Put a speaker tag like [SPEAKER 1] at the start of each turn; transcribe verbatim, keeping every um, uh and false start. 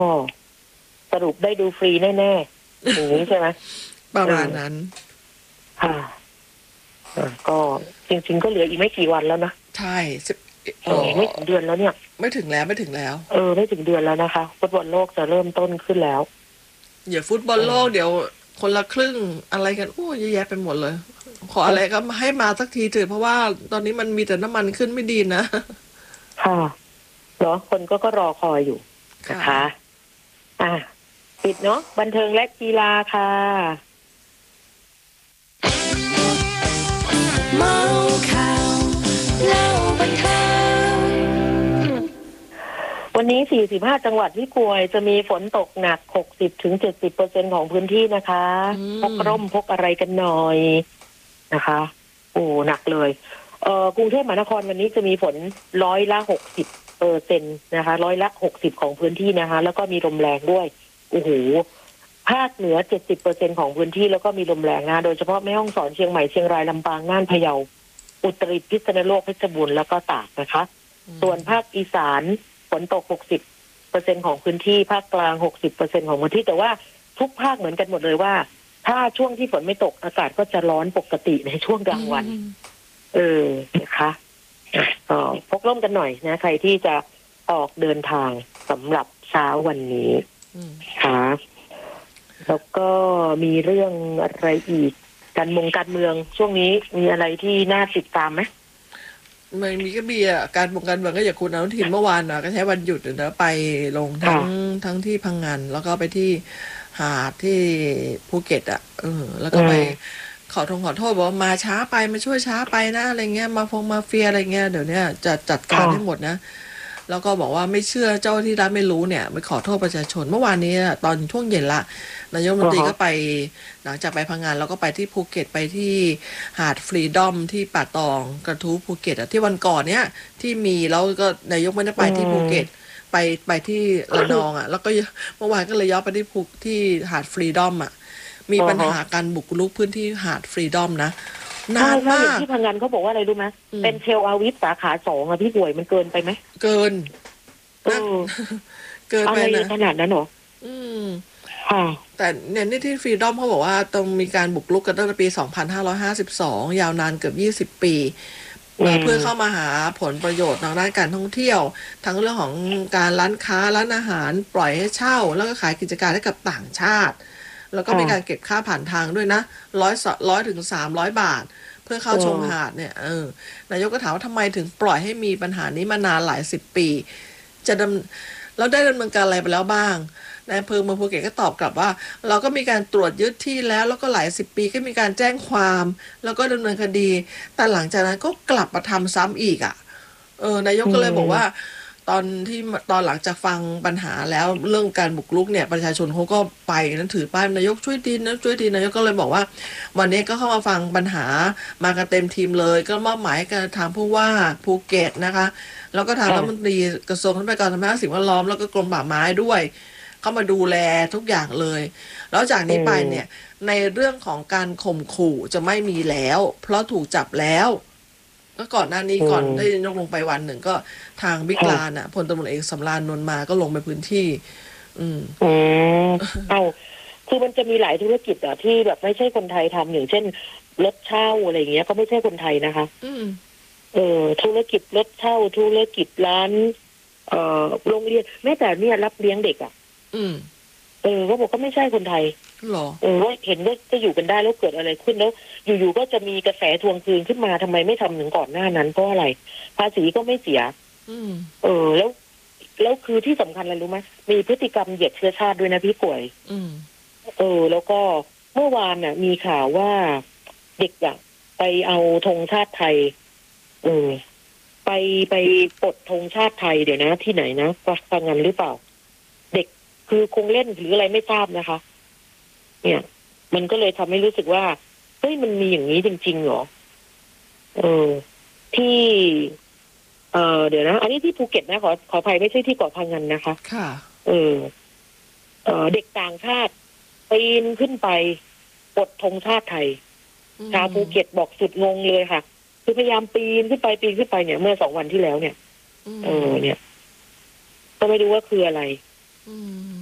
[SPEAKER 1] สรุปได้ดูฟรีแน่ๆอย่างนี้ใช่ไหม
[SPEAKER 2] ประมาณนั้น
[SPEAKER 1] ค่ะก็จริงๆก็เหลืออีกไม่กี่วันแล้วนะ
[SPEAKER 2] ใช่
[SPEAKER 1] เออไม่ถึงเดือนแล้วเนี่ย
[SPEAKER 2] ไม่ถึงแล้วไม่ถึงแล้ว
[SPEAKER 1] เออไม่ถึงเดือนแล้วนะคะฟุตบอลโลกจะเริ่มต้นขึ้นแล้ว
[SPEAKER 2] เดี๋ยวฟุตบอลโลกเดี๋ยวคนละครึ่งอะไรกันโอ้เยอะแยะไปหมดเลยขออะไรก็ให้มาสักทีเถอะเพราะว่าตอนนี้มันมีแต่น้ำมันขึ้นไม่ดีนะ
[SPEAKER 1] ค่ะเนาะคนก็ก็รอคอยอยู่นะคะอ่ะปิดเนาะบันเทิงและกีฬาค่ะเมาข่าวเล่าบันเทิงวันนี้สี่สิบห้าจังหวัดที่ป่วยจะมีฝนตกหนัก หกสิบถึงเจ็ดสิบเปอร์เซ็นต์ ของพื้นที่นะคะพกร่มพกอะไรกันหน่อยนะคะโอ้หนักเลยเอ่อกรุงเทพมหานครวันนี้จะมีฝนร้อยละหกสิบเปอร์เซ็นต์นะคะร้อยละหกสิบของพื้นที่นะคะแล้วก็มีลมแรงด้วยโอ้โหภาคเหนือ เจ็ดสิบเปอร์เซ็นต์ ของพื้นที่แล้วก็มีลมแรงนะโดยเฉพาะแม่ฮ่องสอนเชียงใหม่เชียงรายลำปางน่านพะเยาอุตรดิตถ์พิษณุโลกเพชรบูรณ์แล้วก็ตากนะคะส่วนภาคอีสานฝนตก หกสิบเปอร์เซ็นต์ ของพื้นที่ภาคกลาง หกสิบเปอร์เซ็นต์ ของพื้นที่แต่ว่าทุกภาคเหมือนกันหมดเลยว่าถ้าช่วงที่ฝนไม่ตกอากาศก็จะร้อนปกติในช่วงกลางวันเออนะคะก็พกร่มกันหน่อยนะใครที่จะออกเดินทางสำหรับเช้าวันนี้ค่ะแล้วก็มีเรื่องอะไรอีกการมงการเมืองช่วงนี้มีอะไรที่น่าติดตามไหม
[SPEAKER 2] มันมีก็มีอ่ะการมงการเมืองก็อย่างคุณอนุทินเมื่อวานนะก็ใช้วันหยุดนะไปลงทั้งทั้งที่พังงานแล้วก็ไปที่หาดที่ภูเก็ตอ่ะเออแล้วก็ไปขอโทษขอโทษบอกว่ามาช้าไปมาช่วยช้าไปนะอะไรเงี้ยมาฟงมาเฟียอะไรเงี้ยเดี๋ยวเนี้ยจะจัดการให้หมดนะแล้วก็บอกว่าไม่เชื่อเจ้าที่รัฐไม่รู้เนี่ยไปขอโทษประชาชนเมื่อวานนี้ตอนช่วงเย็นละนายกรัฐมนตรีก็ไปหลังจากไปพังงานแล้วก็ไปที่ภูเก็ตไปที่หาดฟรีดอมที่ป่าตองกระทู้ภูเก็ตอ่ะที่วันก่อนเนี้ยที่มีแล้วก็นายกไม่ได้ไปที่ภูเก็ตไปไปที่ระนองอ่ะแล้วก็เมื่อวานก็เลยย้อนไปที่ภูที่หาดฟรีดอมอ่ะมีปัญหาการบุกรุกพื้นที่หาดฟรีดอมนะนานมาก
[SPEAKER 1] ที่พังงานเขาบอกว่าอะไรรู้ไหมเป็นเทลอาวิฟสาขาสองอะพี่ป่วยมันเกินไปไหม
[SPEAKER 2] เกินเกินไปนะ
[SPEAKER 1] ขนาดนั้นหรอ
[SPEAKER 2] อืมแต่เนี่ยนี่ที่ฟรีดอมเขาบอกว่าต้องมีการบุกรุกกันตั้งแต่ปีสองพันห้าร้อยห้าสิบสองยาวนานเกือบยี่สิบปีเพื่อเข้ามาหาผลประโยชน์ทางด้านการท่องเที่ยวทั้งเรื่องของการร้านค้าร้านอาหารปล่อยให้เช่าแล้วก็ขายกิจการให้กับต่างชาติแล้วก็มีการเก็บค่าผ่านทางด้วยนะร้อยร้อยถึงสามร้อยบาทเพื่อเข้าชมหาดเนี่ยเออนายกก็ถามว่าทำไมถึงปล่อยให้มีปัญหานี้มานานหลายสิบปีจะดำเราได้ดำเนินการอะไรไปแล้วบ้างนายอำเภอเมืองภูเก็ตก็ตอบกลับว่าเราก็มีการตรวจยึดที่แล้วแล้วก็หลายสิบปีก็มีการแจ้งความแล้วก็ดำเนินคดีแต่หลังจากนั้นก็กลับมาทำซ้ำอีกอ่ะเออนายกก็เลยบอกว่าตอนที่ตอนหลังจากฟังปัญหาแล้วเรื่องการบุกรุกเนี่ยประชาชนเขาก็ไปนั้นถือป้ายนายกช่วยดีนะช่วยดีนายกก็เลยบอกว่าวันนี้ก็เข้ามาฟังปัญหามากันเต็มทีมเลยก็มอบหมายกันทางผู้ว่าภูเก็ตนะคะแล้วก็ทางรัฐมนตรีกระทรวงทรัพยากรธรรมชาติสิ่งแวดล้อมแล้วก็กรมป่าไม้ด้วยเข้ามาดูแลทุกอย่างเลยแล้วจากนี้ไปเนี่ยในเรื่องของการข่มขู่จะไม่มีแล้วเพราะถูกจับแล้วก็ก่อนหน้านี้ก่อนได้ยกลงไปวันหนึ่งก็ทางบิ๊กลานอ่ะพลตำรวจเอกสำราญนวลมาก็ลงไปพื้นที่อืม
[SPEAKER 1] อืมเอาคือมันจะมีหลายธุรกิจอ่ะที่แบบไม่ใช่คนไทยทำอย่างเช่นรถเช่าอะไรอย่างเงี้ยก็ไม่ใช่คนไทยนะคะ
[SPEAKER 2] อืม
[SPEAKER 1] เออธุรกิจรถเช่าธุรกิจร้านเอ่อโรงเรียนแม้แต่เนี่ยรับเลี้ยงเด็กอ่ะ
[SPEAKER 2] อืม
[SPEAKER 1] เออเขาบอกก็ไม่ใช่คนไทย
[SPEAKER 2] หรอ
[SPEAKER 1] เออว่าเห็นว่าจะอยู่กันได้แล้วเกิดอะไรขึ้นแล้วอยู่ๆก็จะมีกระแสทวงคืนขึ้นมาทำไมไม่ทำถึงก่อนหน้านั้นเพราะอะไรภาษีก็ไม่เสีย
[SPEAKER 2] อืม
[SPEAKER 1] เออแล้วแล้วคือที่สำคัญอะไรรู้ไหมมีพฤติกรรมเหยียดเชื้อชาติด้วยนะพี่ป่วย
[SPEAKER 2] อืม
[SPEAKER 1] เออแล้วก็เมื่อวานน่ะมีข่าวว่าเด็กอ่ะไปเอาธงชาติไทยเออไปไปปลดธงชาติไทยเดี๋ยวนะที่ไหนนะฟังงันหรือเปล่าเด็กคือคงเล่นหรืออะไรไม่ทราบนะคะเนี่ยมันก็เลยทำให้รู้สึกว่าเฮ้ยมันมีอย่างนี้จริงๆเหรอเออที่เออเดี๋ยวนะอันนี้ที่ภูเก็ตนะขอขออภัยไม่ใช่ที่เกาะพังงันนะคะ
[SPEAKER 2] ค่ะ
[SPEAKER 1] เออเออเด็กต่างชาติปีนขึ้นไปปลดธงชาติไทยชาวภูเก็ตบอกสุดงงเลยค่ะคือพยายามปีนขึ้นไปปีนขึ้นไปเนี่ยเมื่อสองวันที่แล้วเนี่ยเออเนี่ยก็ไม่รู้ว่าคืออะไร
[SPEAKER 2] อืม